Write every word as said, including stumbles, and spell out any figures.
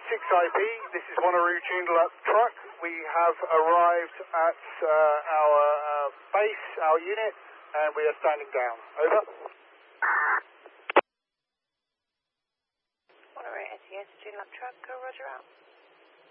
six I P, this is Wanneroo Joondalup truck. We have arrived at uh, our uh, base, our unit, and we are standing down. Over. Wanneroo S E S Joondalup truck, go roger out.